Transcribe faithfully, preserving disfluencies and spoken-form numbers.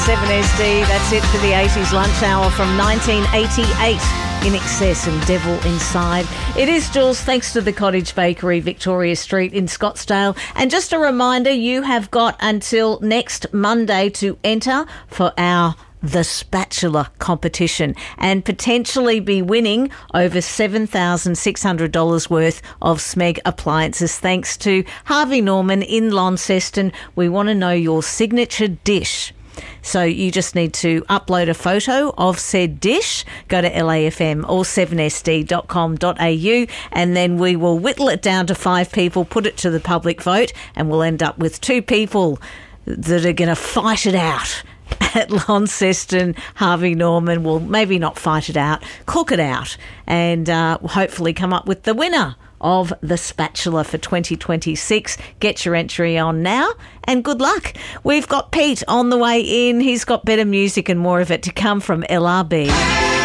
seven S D, that's it for the eighties lunch hour from nineteen eighty-eight. In Excess and Devil Inside. It is Jules, thanks to the Cottage Bakery, Victoria Street in Scottsdale. And just a reminder, you have got until next Monday to enter for our The Spatula competition and potentially be winning over seven thousand six hundred dollars worth of Smeg appliances thanks to Harvey Norman in Launceston. We want to know your signature dish. So you just need to upload a photo of said dish, go to L A F M or seven S D dot com dot A U, and then we will whittle it down to five people, put it to the public vote, and we'll end up with two people that are going to fight it out at Launceston. Harvey Norman will maybe not fight it out, cook it out, and uh, hopefully come up with the winner of the Spatula for twenty twenty-six. Get your entry on now and good luck. We've got Pete on the way in. He's got better music and more of it to come from L R B.